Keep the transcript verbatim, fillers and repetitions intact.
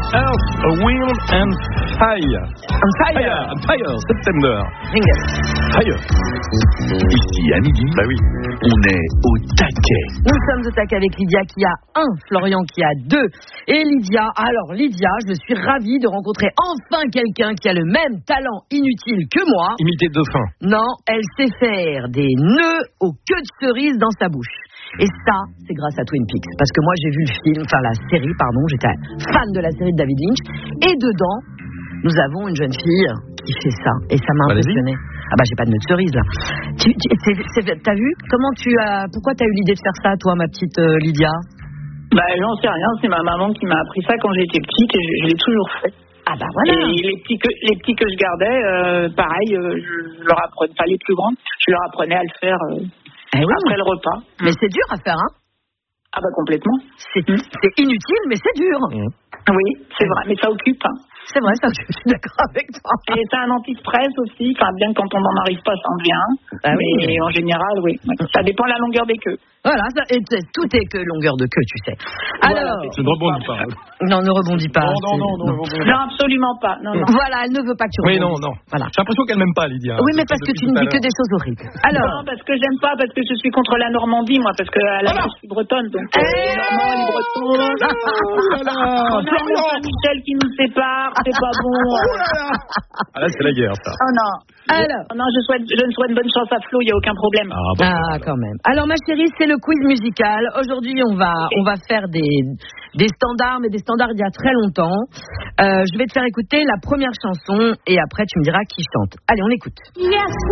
Earth, Wind and Fire. On fire. Fire, and Fire, September. Ringle. Fire. Ici à midi, Bah oui. on est au taquet. Nous sommes au taquet avec Lydia qui a un, Florian qui a deux. Et Lydia, alors Lydia, je suis ravie de rencontrer enfin quelqu'un qui a le même talent inutile que moi. Imiter de dauphin. Non, elle sait faire des nœuds aux queues de cerise dans sa bouche. Et ça, c'est grâce à Twin Peaks. Parce que moi, j'ai vu le film, enfin la série, pardon, j'étais fan de la série de David Lynch. Et dedans, nous avons une jeune fille qui fait ça. Et ça m'a Allez-y. impressionné. Ah bah, j'ai pas de nœud de cerise, là. Tu, tu, c'est, c'est, t'as vu comment tu as, pourquoi t'as eu l'idée de faire ça, toi, ma petite euh, Lydia? Bah, j'en sais rien, c'est ma maman qui m'a appris ça quand j'étais petite et je, je l'ai toujours fait. Ah bah voilà. Et les petits que, les petits que je gardais, euh, pareil, euh, je, je leur apprenais, enfin les plus grands, je leur apprenais à le faire euh, Eh oui. après le repas. Mais c'est dur à faire, hein. Ah bah complètement. C'est, c'est inutile, mais c'est dur. Mmh. Oui, c'est vrai, mais ça occupe. Hein. C'est vrai, ça, je suis d'accord avec toi. Et c'est un anti-stress aussi, enfin bien que quand on n'en arrive pas, ça en devient un. Ah mais oui. en général, oui. Ça dépend de la longueur des queues. Voilà, ça, et t- tout est que longueur de queue, tu sais. Alors, Je ne rebondis pas. non, ne rebondis pas. Non, non, c'est- non, non, non, non. Non, absolument pas. Non, non. Voilà, elle ne veut pas que tu Oui, rebondisses. non, non. Voilà. J'ai l'impression qu'elle m'aime pas, Lydia. Oui, mais C'est parce que depuis tu tout ne à dis que l'heure. des choses horribles. Alors, Non, parce que j'aime pas, parce que je suis contre la Normandie, moi, parce que à la base, je suis bretonne, donc euh, les Normands, les Bretons. Oh là là, On a Florian. le Saint-Michel qui nous sépare, c'est pas bon. Ah là, c'est la guerre, ça. Oh non. alors. Non, je souhaite, je ne souhaite bonne chance à Flo, il n'y a aucun problème. Ah, bon, Ah, quand même. Alors, ma chérie, c'est le quiz musical. Aujourd'hui, on va, on va faire des, des standards, mais des standards d'il y a très longtemps. Euh, je vais te faire écouter la première chanson et après, tu me diras qui chante. Allez, on écoute. Yes.